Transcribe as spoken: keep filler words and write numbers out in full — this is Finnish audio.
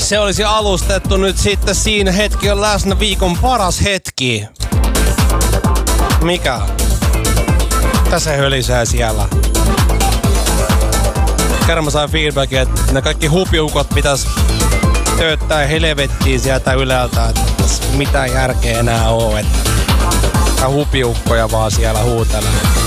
se olisi alustettu nyt sitten siinä hetki on läsnä viikon paras hetki. Mikä? Tässä hölisää siellä. Kerran mä sain feedbackia, että ne kaikki hupiukot pitäis tööttää helvettiin sieltä ylältä, että tässä mitään järkeä enää oo, että hupiukkoja vaan siellä huutelee.